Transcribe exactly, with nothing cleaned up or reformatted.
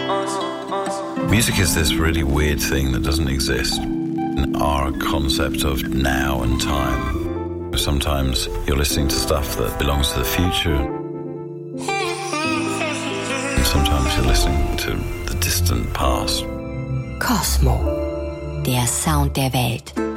Music is this really weird thing that doesn't exist in our concept of now and time. Sometimes you're listening to stuff that belongs to the future, and sometimes you're listening to the distant past. Cosmo, der Sound der Welt.